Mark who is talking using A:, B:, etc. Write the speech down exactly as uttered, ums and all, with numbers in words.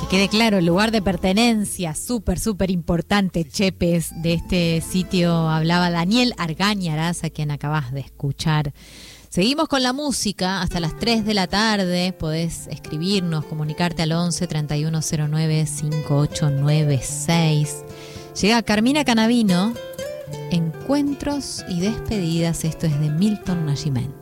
A: quede claro, el lugar de pertenencia, súper, súper importante, Chepes, de este sitio hablaba Daniel Argañarás, a quien acabas de escuchar. Seguimos con la música hasta las tres de la tarde. Podés escribirnos, comunicarte al once, treinta y uno cero nueve, cincuenta y ocho noventa y seis. Llega Carmina Canavino, Encuentros y Despedidas. Esto es de Milton Nascimento.